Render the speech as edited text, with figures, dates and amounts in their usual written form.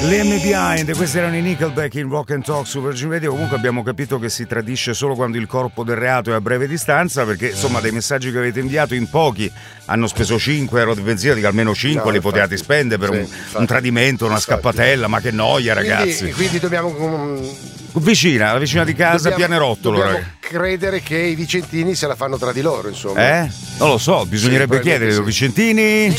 Leave Me Behind, questi erano i Nickelback in Rock and Talk su Virgin Radio. Comunque abbiamo capito che si tradisce solo quando il corpo del reato è a breve distanza, perché insomma dei messaggi che avete inviato in pochi hanno speso 5 euro di benzina, dico almeno 5 li potevate spendere per un tradimento, una scappatella, ma che noia ragazzi. Quindi dobbiamo... la vicina di casa, Pianerottolo. Dobbiamo credere che i vicentini se la fanno tra di loro, insomma. Non lo so, bisognerebbe chiedere ai vicentini.